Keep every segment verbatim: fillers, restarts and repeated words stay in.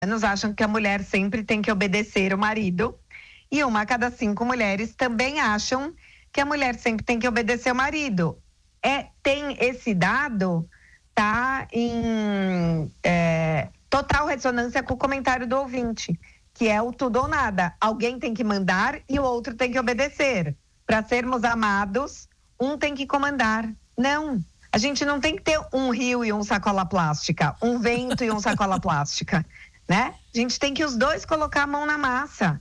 anos acham que a mulher sempre tem que obedecer o marido. E uma a cada cinco mulheres também acham que a mulher sempre tem que obedecer o marido. É, tem esse dado, tá em é, total ressonância com o comentário do ouvinte, que é o tudo ou nada. Alguém tem que mandar e o outro tem que obedecer. Para sermos amados, um tem que comandar. Não, a gente não tem que ter um rio e um sacola plástica, um vento e um sacola plástica, né? A gente tem que os dois colocar a mão na massa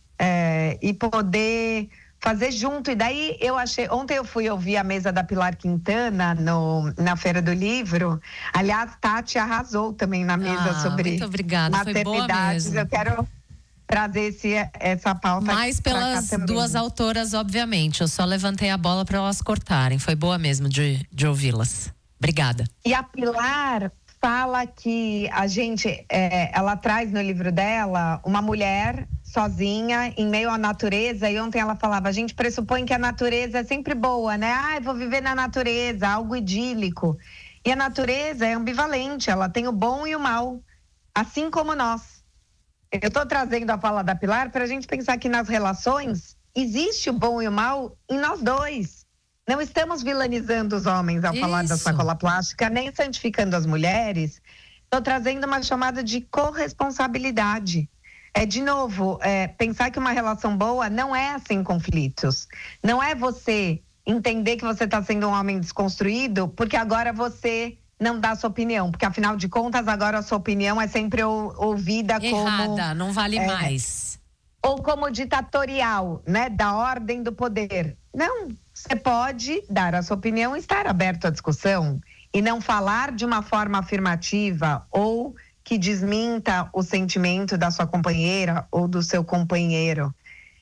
é, e poder fazer junto. E daí eu achei, ontem eu fui ouvir a mesa da Pilar Quintana no, na Feira do Livro. Aliás, Tati arrasou também na mesa ah, sobre muito obrigada, maternidades. Foi boa mesmo. Eu quero trazer esse, essa pauta. Mais pelas duas autoras, obviamente. Eu só levantei a bola para elas cortarem. Foi boa mesmo de, de ouvi-las. Obrigada. E a Pilar fala que a gente, é, ela traz no livro dela uma mulher sozinha, em meio à natureza, e ontem ela falava, a gente pressupõe que a natureza é sempre boa, né? Ah, eu vou viver na natureza, algo idílico. E a natureza é ambivalente, ela tem o bom e o mal, assim como nós. Eu estou trazendo a fala da Pilar para a gente pensar que nas relações existe o bom e o mal em nós dois. Não estamos vilanizando os homens ao Isso. falar da sacola plástica, nem santificando as mulheres. Estou trazendo uma chamada de corresponsabilidade. É, de novo, é, pensar que uma relação boa não é sem conflitos. Não é você entender que você está sendo um homem desconstruído porque agora você não dá a sua opinião. Porque, afinal de contas, agora a sua opinião é sempre ou, ouvida Errada, como... Errada, não vale é, mais. Ou como ditatorial, né? Da ordem do poder. Não, você pode dar a sua opinião e estar aberto à discussão. E não falar de uma forma afirmativa ou que desminta o sentimento da sua companheira ou do seu companheiro.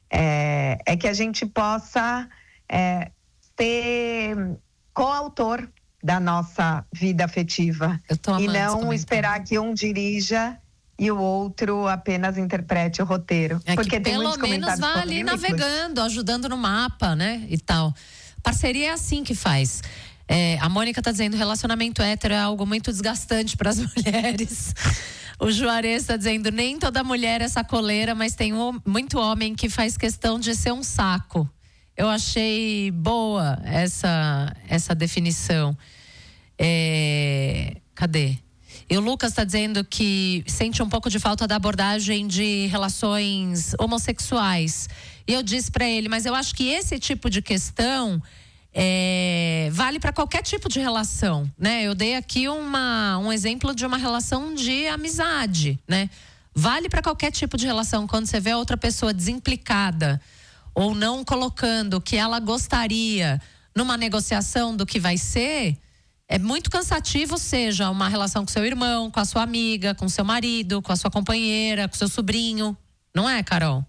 É, é que a gente possa é, ser coautor da nossa vida afetiva. E não esperar que um dirija e o outro apenas interprete o roteiro. É porque que tem pelo menos vá ali navegando, ajudando no mapa, né? E tal. Parceria é assim que faz. É, a Mônica está dizendo relacionamento hétero é algo muito desgastante para as mulheres. O Juarez está dizendo nem toda mulher é sacoleira, mas tem um, muito homem que faz questão de ser um saco. Eu achei boa essa, essa definição. É, cadê? E o Lucas está dizendo que sente um pouco de falta da abordagem de relações homossexuais. E eu disse para ele, mas eu acho que esse tipo de questão É, vale para qualquer tipo de relação, né? Eu dei aqui uma, um exemplo de uma relação de amizade, né? Vale para qualquer tipo de relação. Quando você vê a outra pessoa desimplicada ou não colocando o que ela gostaria numa negociação do que vai ser, é muito cansativo, seja uma relação com seu irmão, com a sua amiga, com seu marido, com a sua companheira, com seu sobrinho. Não é, Carol?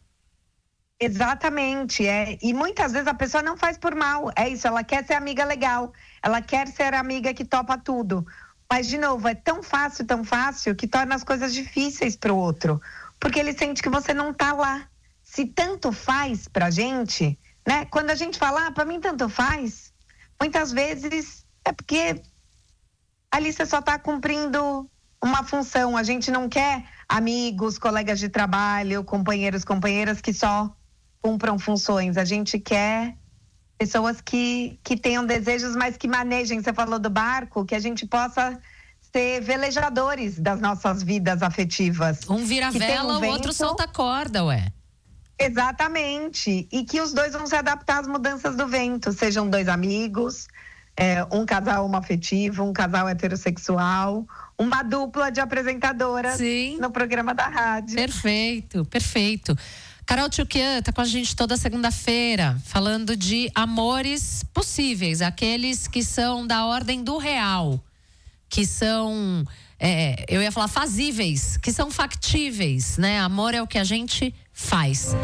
Exatamente, é. E muitas vezes a pessoa não faz por mal, é isso, ela quer ser amiga legal, ela quer ser amiga que topa tudo, mas de novo, é tão fácil, tão fácil que torna as coisas difíceis pro outro, porque ele sente que você não tá lá. Se tanto faz pra gente, né, quando a gente fala, ah, pra mim tanto faz, muitas vezes é porque ali você só tá cumprindo uma função. A gente não quer amigos, colegas de trabalho, companheiros, companheiras que só cumpram funções. A gente quer pessoas que, que tenham desejos, mas que manejem. Você falou do barco, que a gente possa ser velejadores das nossas vidas afetivas. Um vira vela, um o outro solta corda, ué. Exatamente. E que os dois vão se adaptar às mudanças do vento. Sejam dois amigos, é, um casal homoafetivo, um casal heterossexual, uma dupla de apresentadoras Sim. no programa da rádio. Perfeito, perfeito. Carol Tchoukian está com a gente toda segunda-feira, falando de amores possíveis, aqueles que são da ordem do real, que são, é, eu ia falar fazíveis, que são factíveis, né? Amor é o que a gente faz.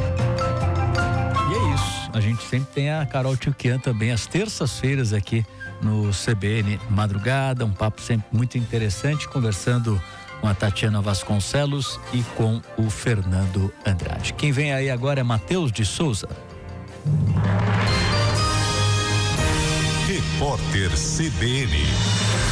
E é isso, a gente sempre tem a Carol Tchoukian também às terças-feiras aqui no C B N Madrugada, um papo sempre muito interessante, conversando com a Tatiana Vasconcelos e com o Fernando Andrade. Quem vem aí agora é Matheus de Souza. Repórter C B N.